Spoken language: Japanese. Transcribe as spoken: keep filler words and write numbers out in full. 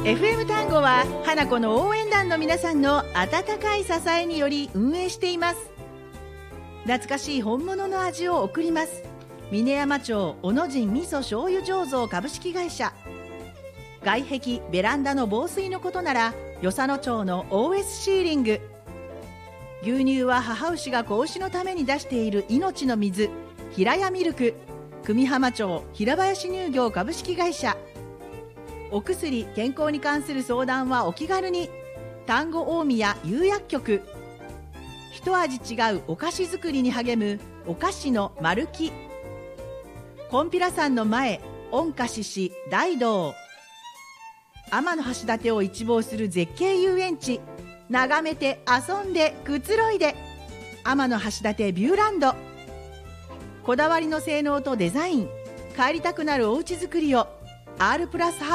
エフエム 単語は花子の応援団の皆さんの温かい支えにより運営しています。懐かしい本物の味を送ります。峰山町小野神味噌醤油醸造株式会社。外壁ベランダの防水のことなら与謝野町の オーエス シーリング。牛乳は母牛が子牛のために出している命の水、平屋ミルク。久美浜町平林乳業株式会社。お薬健康に関する相談はお気軽に。丹後大宮釉薬局。一味違うお菓子作りに励むお菓子の丸木。金毘羅山の前御菓子市大道。天橋立を一望する絶景遊園地。眺めて遊んでくつろいで天橋立ビューランド。こだわりの性能とデザイン、帰りたくなるおうち作りを R プラス